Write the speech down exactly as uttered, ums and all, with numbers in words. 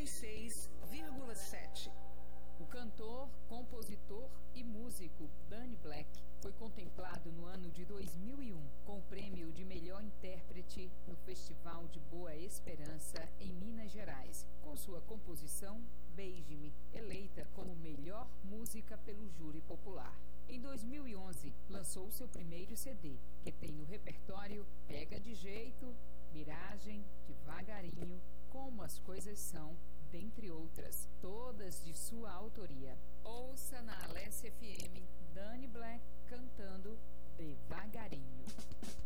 e seis vírgula sete. O cantor, compositor e músico Danny Black foi contemplado no ano de dois mil e um com o prêmio de melhor intérprete no Festival de Boa Esperança, em Minas Gerais, com sua composição Beije-me, eleita como melhor música pelo júri popular. Em dois mil e onze, lançou seu primeiro C D, que tem no repertório Pega de Jeito, Miragem, Devagarinho, Como as Coisas São, dentre outras, todas de sua autoria. Ouça na Alessia F M Danny Black cantando Devagarinho.